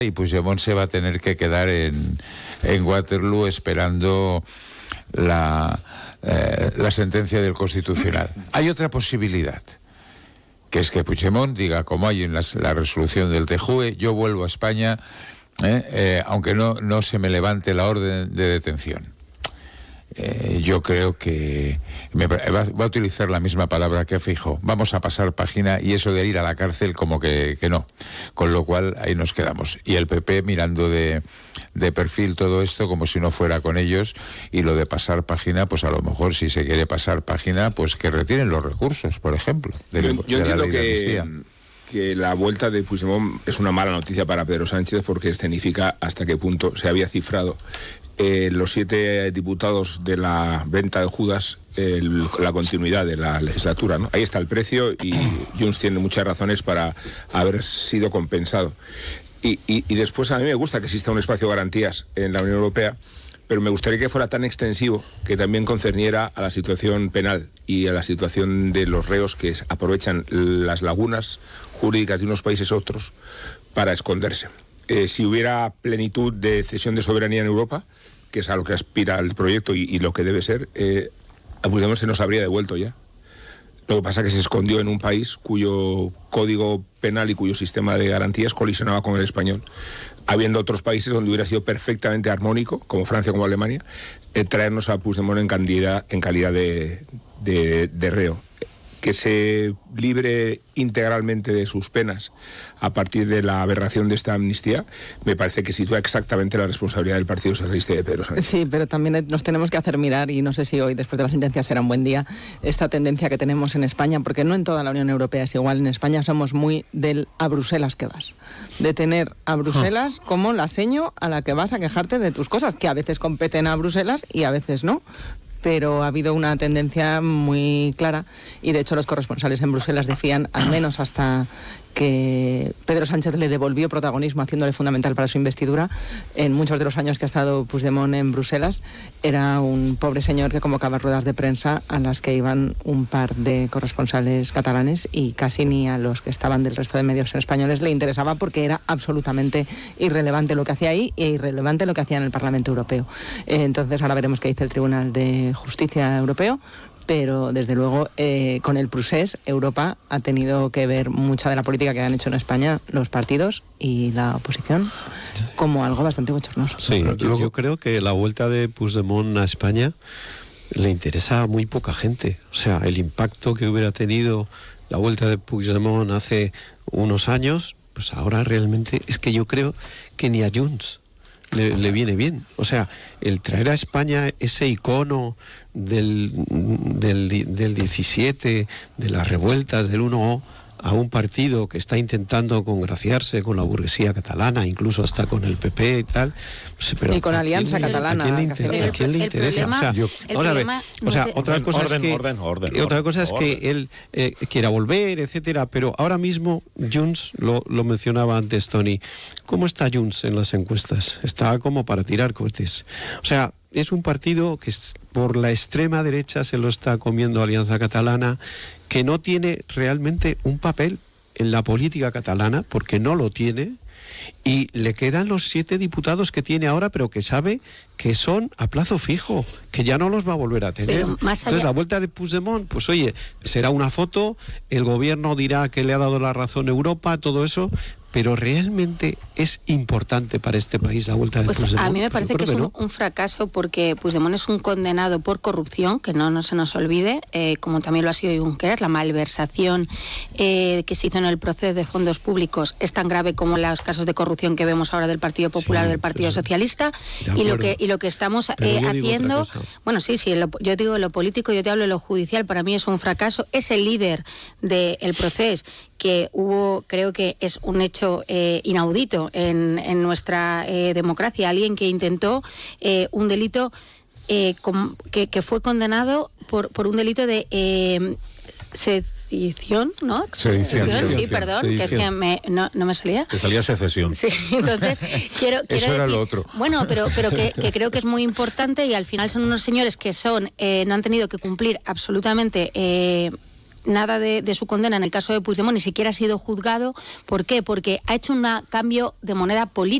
y Puigdemont se va a tener que quedar en Waterloo esperando la sentencia del Constitucional. Hay otra posibilidad, que es que Puigdemont diga, como hay en la resolución del TJUE, yo vuelvo a España, aunque no se me levante la orden de detención. Yo creo que va a utilizar la misma palabra que Feijóo. Vamos a pasar página, y eso de ir a la cárcel como que no. Con lo cual ahí nos quedamos. Y el PP mirando de perfil todo esto como si no fuera con ellos, y lo de pasar página, pues a lo mejor si se quiere pasar página, pues que retiren los recursos, por ejemplo, yo entiendo que la vuelta de Puigdemont es una mala noticia para Pedro Sánchez, porque escenifica hasta qué punto se había cifrado los 7 diputados de la venta de Judas, la continuidad de la legislatura, ¿no? Ahí está el precio, y Junts tiene muchas razones para haber sido compensado. Y después, a mí me gusta que exista un espacio de garantías en la Unión Europea, pero me gustaría que fuera tan extensivo que también concerniera a la situación penal y a la situación de los reos que aprovechan las lagunas jurídicas de unos países a otros para esconderse. Si hubiera plenitud de cesión de soberanía en Europa, que es a lo que aspira el proyecto y lo que debe ser, a Puigdemont se nos habría devuelto ya. Lo que pasa es que se escondió en un país cuyo código penal y cuyo sistema de garantías colisionaba con el español, habiendo otros países donde hubiera sido perfectamente armónico, como Francia, como Alemania, traernos a Puigdemont en calidad de reo. Que se libre integralmente de sus penas a partir de la aberración de esta amnistía, me parece que sitúa exactamente la responsabilidad del Partido Socialista y de Pedro Sánchez. Sí, pero también nos tenemos que hacer mirar, y no sé si hoy, después de la sentencia, será un buen día, esta tendencia que tenemos en España, porque no en toda la Unión Europea es igual. En España somos muy del a Bruselas que vas, de tener a Bruselas como la seño a la que vas a quejarte de tus cosas, que a veces competen a Bruselas y a veces no. Pero ha habido una tendencia muy clara, y de hecho los corresponsales en Bruselas decían, al menos hasta que Pedro Sánchez le devolvió protagonismo, haciéndole fundamental para su investidura, en muchos de los años que ha estado Puigdemont en Bruselas, era un pobre señor que convocaba ruedas de prensa a las que iban un par de corresponsales catalanes, y casi ni a los que estaban del resto de medios españoles le interesaba, porque era absolutamente irrelevante lo que hacía ahí e irrelevante lo que hacía en el Parlamento Europeo. Entonces ahora veremos qué dice el Tribunal de Justicia Europeo. Pero desde luego con el procés Europa ha tenido que ver mucha de la política que han hecho en España los partidos y la oposición como algo bastante bochornoso. Sí, yo creo que la vuelta de Puigdemont a España le interesa a muy poca gente. O sea, el impacto que hubiera tenido la vuelta de Puigdemont hace unos años, pues ahora realmente es que yo creo que ni a Junts le viene bien. O sea, el traer a España ese icono del 17, de las revueltas del 1O, a un partido que está intentando congraciarse con la burguesía catalana, incluso hasta con el PP y tal. Pero y con Alianza Catalana. ¿A quién le interesa? Otra cosa es que él quiera volver, etcétera, pero ahora mismo Junts, lo mencionaba antes Tony, ¿cómo está Junts en las encuestas? Está como para tirar cohetes. O sea, es un partido que por la extrema derecha se lo está comiendo Alianza Catalana, que no tiene realmente un papel en la política catalana, porque no lo tiene, y le quedan los 7 diputados que tiene ahora, pero que sabe que son a plazo fijo, que ya no los va a volver a tener. Entonces la vuelta de Puigdemont, pues oye, será una foto, el gobierno dirá que le ha dado la razón a Europa, todo eso, pero realmente es importante para este país la vuelta de Puigdemont. A mí me parece que es un fracaso, porque Puigdemont es un condenado por corrupción, que no se nos olvide, como también lo ha sido Junqueras. La malversación que se hizo en el proceso de fondos públicos es tan grave como los casos de corrupción que vemos ahora del Partido Popular, del Partido Socialista, y lo que estamos haciendo, yo digo lo político, yo te hablo de lo judicial, para mí es un fracaso. Es el líder del proceso, que creo que es un hecho inaudito en nuestra democracia, alguien que intentó un delito que fue condenado por un delito de sedición, ¿no? Sedición, sí, perdón, que es que no me salía. Te salía secesión. Sí, entonces quiero eso era decir, lo otro. Bueno, pero que creo que es muy importante, y al final son unos señores que no han tenido que cumplir absolutamente nada de su condena en el caso de Puigdemont, ni siquiera ha sido juzgado. ¿Por qué? Porque ha hecho un cambio de moneda política